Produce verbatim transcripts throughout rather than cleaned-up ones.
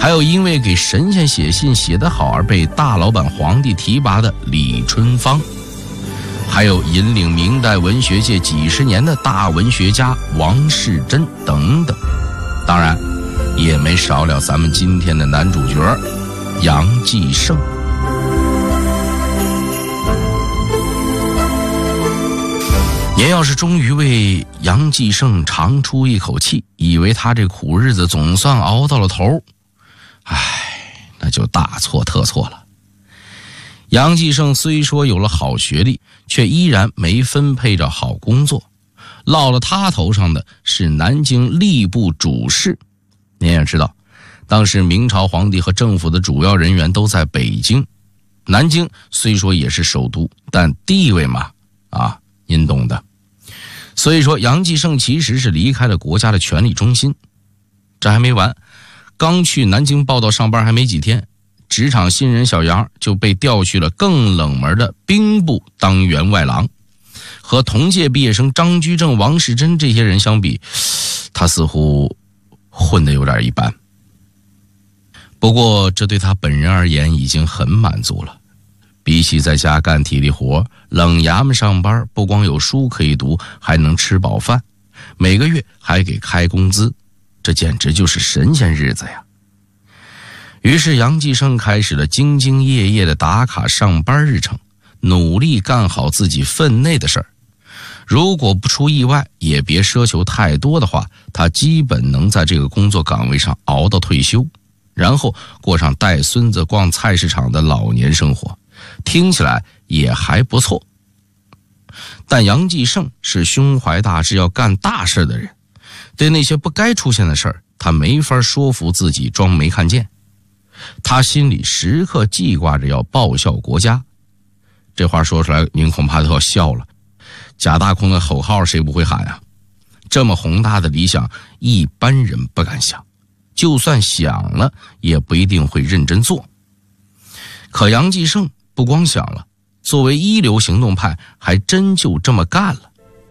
还有因为给神仙写信写得好而被大老板皇帝提拔的李春芳，还有引领明代文学界几十年的大文学家王世贞等等。当然也没少了咱们今天的男主角杨继盛。您要是终于为杨继盛长出一口气，以为他这苦日子总算熬到了头，唉，那就大错特错了。杨继盛虽说有了好学历，却依然没分配着好工作，落了他头上的是南京吏部主事。您也知道，当时明朝皇帝和政府的主要人员都在北京，南京虽说也是首都，但地位嘛，啊，您懂的。所以说杨继盛其实是离开了国家的权力中心。这还没完，刚去南京报道上班还没几天，职场新人小杨就被调去了更冷门的兵部当员外郎。和同届毕业生张居正、王世贞这些人相比，他似乎混得有点一般。不过这对他本人而言已经很满足了。比起在家干体力活，冷衙门上班，不光有书可以读，还能吃饱饭，每个月还给开工资，这简直就是神仙日子呀。于是杨继盛开始了兢兢业业的打卡上班日程，努力干好自己分内的事儿。如果不出意外，也别奢求太多的话，他基本能在这个工作岗位上熬到退休，然后过上带孙子逛菜市场的老年生活，听起来也还不错。但杨继盛是胸怀大志要干大事的人，对那些不该出现的事儿，他没法说服自己装没看见。他心里时刻记挂着要报效国家。这话说出来您恐怕都要笑了，假大空的口号谁不会喊啊？这么宏大的理想一般人不敢想，就算想了也不一定会认真做。可杨继盛不光想了，作为一流行动派还真就这么干了。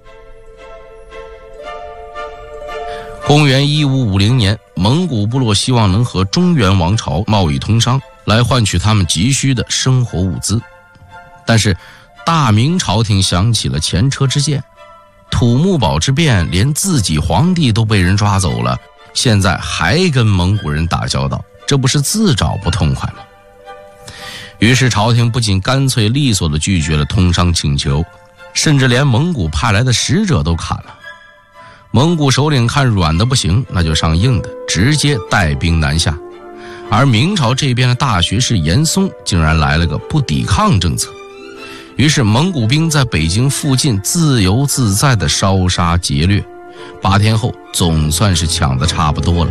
公元一五五零年，蒙古部落希望能和中原王朝贸易通商，来换取他们急需的生活物资。但是大明朝廷想起了前车之鉴，土木堡之变连自己皇帝都被人抓走了，现在还跟蒙古人打交道，这不是自找不痛快吗？于是朝廷不仅干脆利索地拒绝了通商请求，甚至连蒙古派来的使者都砍了。蒙古首领看软的不行，那就上硬的，直接带兵南下。而明朝这边的大学士严嵩竟然来了个不抵抗政策，于是蒙古兵在北京附近自由自在地烧杀劫掠，八天后总算是抢得差不多了。